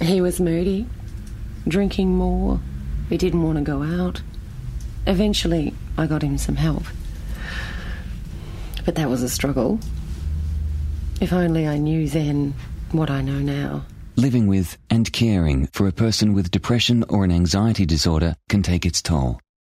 He was moody, drinking more. He didn't want to go out. Eventually, I got him some help. But that was a struggle. If only I knew then what I know now. Living with and caring for a person with depression or an anxiety disorder can take its toll.